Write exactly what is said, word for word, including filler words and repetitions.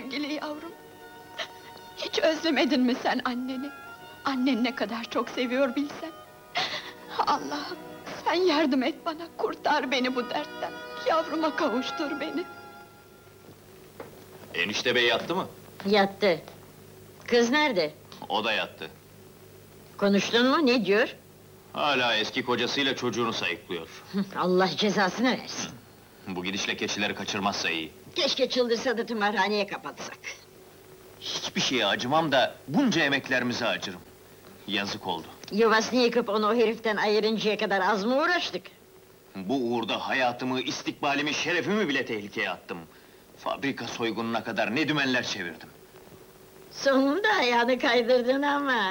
sevgili yavrum! Hiç özlemedin mi sen anneni? Annen ne kadar çok seviyor bilsen! Allah'ım, sen yardım et bana, kurtar beni bu dertten! Yavruma kavuştur beni! Enişte bey yattı mı? Yattı. Kız nerede? O da yattı. Konuştun mu, ne diyor? Hala eski kocasıyla çocuğunu sayıklıyor. Allah cezasını versin. Bu gidişle keçileri kaçırmazsa iyi. Keşke çıldırsa da tımarhaneye kapatsak. Hiçbir şeye acımam da bunca emeklerimize acırım. Yazık oldu. Yuvasını yıkıp onu o heriften ayırıncaya kadar az mı uğraştık? Bu uğurda hayatımı, istikbalimi, şerefimi bile tehlikeye attım. Fabrika soygununa kadar ne dümenler çevirdim. Sonunda ayağını kaydırdın ama!